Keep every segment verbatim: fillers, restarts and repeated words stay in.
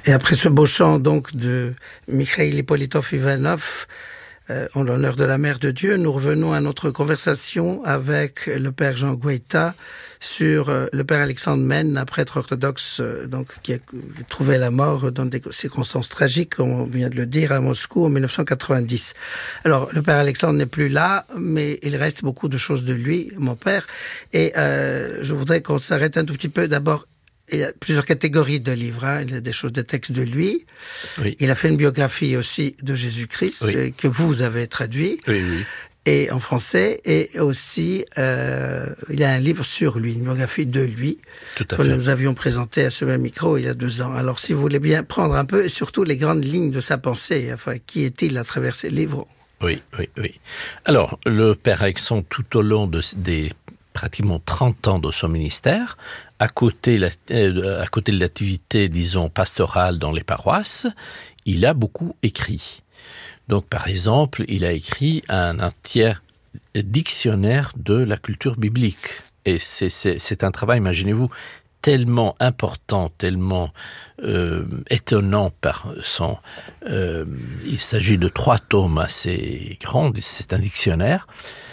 Et après ce beau chant donc de Mikhail Ippolitov Ivanov, euh, en l'honneur de la Mère de Dieu, nous revenons à notre conversation avec le Père Jean Guaita sur euh, le Père Alexandre Mene, un prêtre orthodoxe euh, donc qui a trouvé la mort dans des circonstances tragiques, on vient de le dire, à Moscou en dix-neuf cent quatre-vingt-dix. Alors le Père Alexandre n'est plus là, mais il reste beaucoup de choses de lui, mon Père, et euh, je voudrais qu'on s'arrête un tout petit peu d'abord. Il y a plusieurs catégories de livres. Hein. Il y a des choses, des textes de lui. Oui. Il a fait une biographie aussi de Jésus-Christ, oui, que vous avez traduit, oui, oui. et en français. Et aussi, euh, il y a un livre sur lui, une biographie de lui, Tout à que fait. nous avions présenté à ce même micro il y a deux ans. Alors, si vous voulez bien prendre un peu, et surtout les grandes lignes de sa pensée, enfin, qui est-il à travers ces livres? Oui, oui, oui. Alors, le Père Alexandre, tout au long de, des pratiquement trente ans de son ministère, à côté, la, euh, à côté de l'activité, disons, pastorale dans les paroisses, il a beaucoup écrit. Donc, par exemple, il a écrit un entier dictionnaire de la culture biblique. Et c'est, c'est, c'est un travail, imaginez-vous, tellement important, tellement euh, étonnant par son... Euh, il s'agit de trois tomes assez grands, c'est un dictionnaire,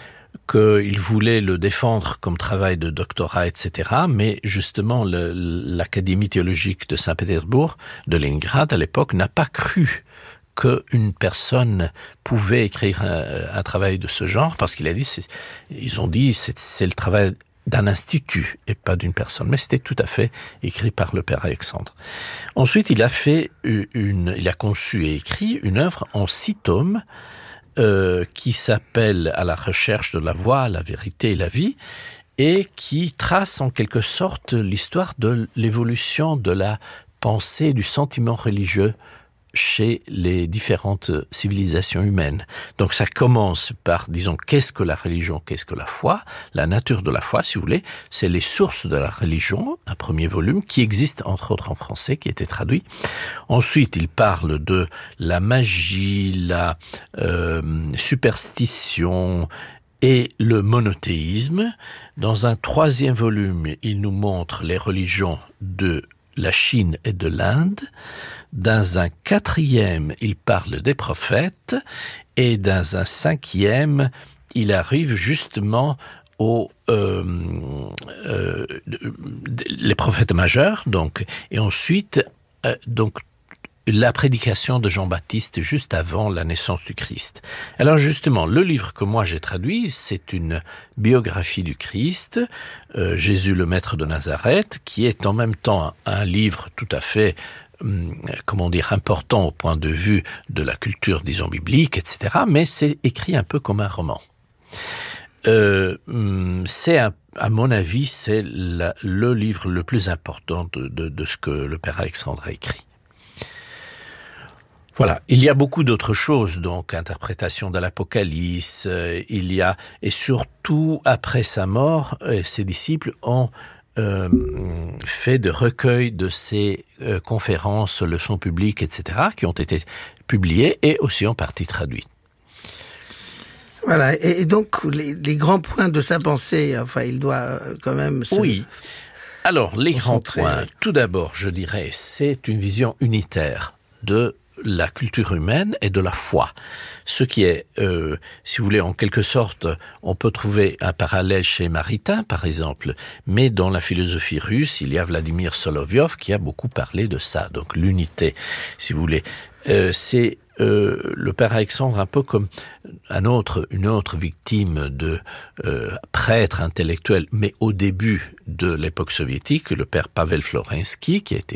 qu'il voulait le défendre comme travail de doctorat, et cetera. Mais justement, le, l'Académie théologique de Saint-Pétersbourg, de Leningrad à l'époque, n'a pas cru qu'une personne pouvait écrire un, un travail de ce genre, parce qu'il a dit, c'est, ils ont dit, c'est, c'est le travail d'un institut et pas d'une personne. Mais c'était tout à fait écrit par le Père Alexandre. Ensuite, il a fait une, il a conçu et écrit une œuvre en six tomes, Euh, qui s'appelle « À la recherche de la voie, la vérité et la vie » et qui trace en quelque sorte l'histoire de l'évolution de la pensée et du sentiment religieux chez les différentes civilisations humaines. Donc ça commence par, disons, qu'est-ce que la religion, qu'est-ce que la foi, la nature de la foi, si vous voulez, c'est les sources de la religion, un premier volume, qui existe entre autres en français, qui a été traduit. Ensuite, il parle de la magie, la euh, superstition et le monothéisme. Dans un troisième volume, il nous montre les religions de la Chine et de l'Inde. Dans un quatrième, il parle des prophètes, et dans un cinquième, il arrive justement aux euh, euh, les prophètes majeurs, donc, et ensuite euh, donc la prédication de Jean-Baptiste juste avant la naissance du Christ. Alors justement, le livre que moi j'ai traduit, c'est une biographie du Christ, euh, Jésus le Maître de Nazareth, qui est en même temps un, un livre tout à fait, hum, comment dire, important au point de vue de la culture, disons, biblique, et cetera, mais c'est écrit un peu comme un roman. Euh, c'est un, à mon avis, c'est la, le livre le plus important de, de, de ce que le Père Alexandre a écrit. Voilà, il y a beaucoup d'autres choses, donc interprétation de l'Apocalypse, euh, il y a, et surtout après sa mort, euh, ses disciples ont euh, fait de recueils de ses euh, conférences, leçons publiques, et cetera, qui ont été publiées et aussi en partie traduites. Voilà, et, et donc les, les grands points de sa pensée, enfin, il doit quand même se... Oui, alors les grands concentrer. points, tout d'abord, je dirais, c'est une vision unitaire de la culture humaine et de la foi. Ce qui est, euh, si vous voulez, en quelque sorte, on peut trouver un parallèle chez Maritain, par exemple, mais dans la philosophie russe, il y a Vladimir Solovyov qui a beaucoup parlé de ça, donc l'unité, si vous voulez. Euh, c'est euh, le Père Alexandre un peu comme un autre, une autre victime de euh, prêtre intellectuel, mais au début de l'époque soviétique, le Père Pavel Florensky, qui a été